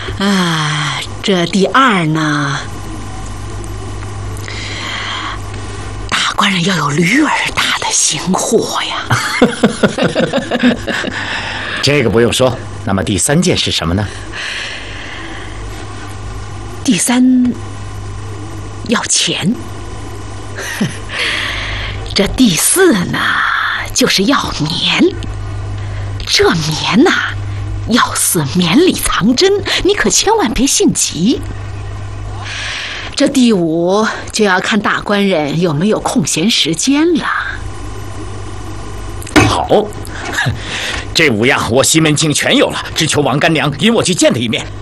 这第二呢，大官人要有驴儿大的行货呀。 这个不用说。那么第三件是什么呢？ 第三要钱。这第四呢，就是要棉。这棉呐，要似绵里藏针，你可千万别性急。这第五就要看大官人有没有空闲时间了。 好，这5样我西门庆全有了，只求王干娘引我去见他一面。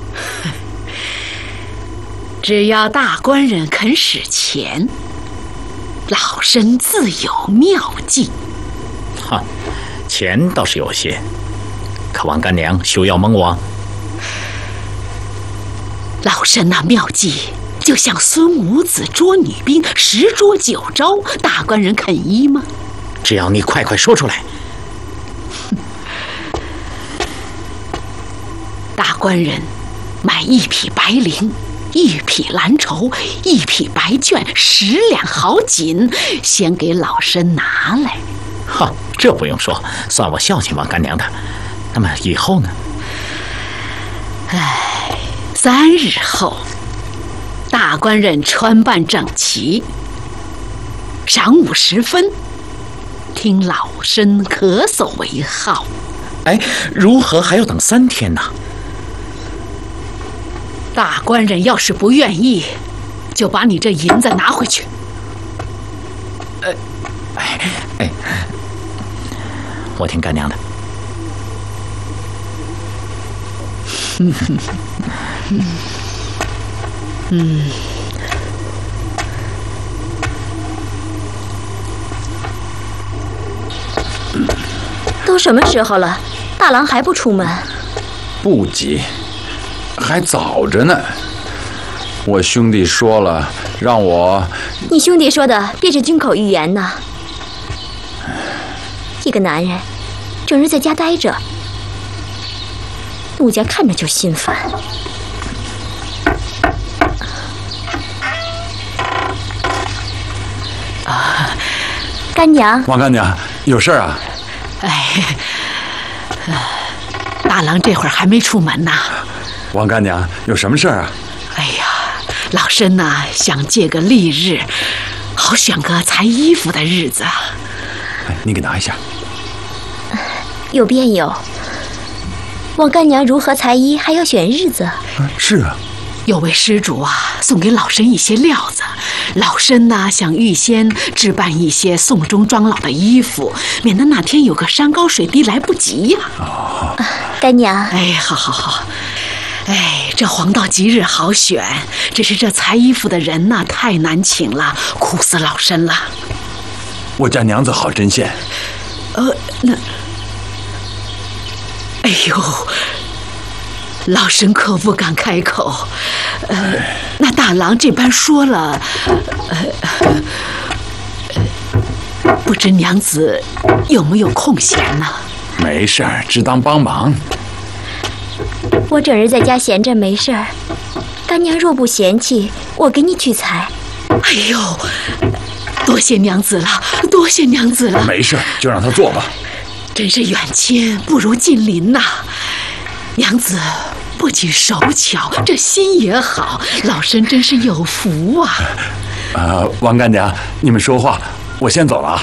只要大官人肯使钱，老身自有妙计。 哈，钱倒是有些，可王干娘休要蒙我。 老身那妙计就像孙武子捉女兵，10捉9招，大官人肯依吗？ 只要你快快说出来。 大官人买1匹白绫，1匹蓝绸，1匹白绢，10两好锦，先给老身拿来。 哈，这不用说，算我孝敬王干娘的。那么以后呢 ？3日后，大官人穿扮整齐，晌午时分，听老身咳嗽为号。 如何还要等3天呢？ 大官人要是不愿意，就把你这银子拿回去。 我听干娘的。 都什么时候了，大郎还不出门？ 不急，还早着呢。我兄弟说了，让我…… 你兄弟说的便是君口预言呢。一个男人整日在家待着，奴家看着就心烦。干娘， 王干娘，有事啊？ 大郎这会儿还没出门呢。 王干娘，有什么事啊？ 老身呐，想借个例日，好选个裁衣服的日子。 你给拿一下。 有便有。王干娘如何裁衣，还要选日子？ 是啊。 有位施主啊，送给老身一些料子，老身呢想预先置办一些送终庄老的衣服，免得哪天有个山高水低来不及呀。 干娘， 好。这黄道吉日好选，只是这裁衣服的人呢太难请了，苦死老身了。 我家娘子好针线。 老身可不敢开口。那大郎这般说了，不知娘子有没有空闲呢？ 没事儿，只当帮忙。 我整日在家闲着没事儿，干娘若不嫌弃，我给你去裁。 多谢娘子了，多谢娘子了。 没事，就让他做吧。 真是远亲不如近邻呐。娘子不仅手巧，这心也好，老身真是有福啊。 王干娘，你们说话，我先走了啊。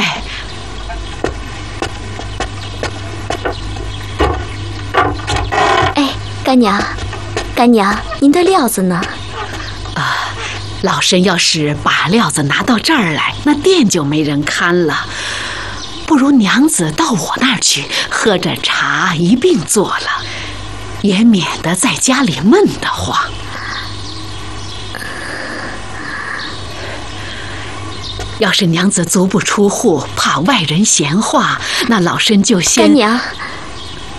干娘，您的料子呢？ 老身要是把料子拿到这儿来，那店就没人看了。不如娘子到我那儿去，喝着茶一并做了，也免得在家里闷得慌。要是娘子足不出户，怕外人闲话，那老身就先…… 干娘。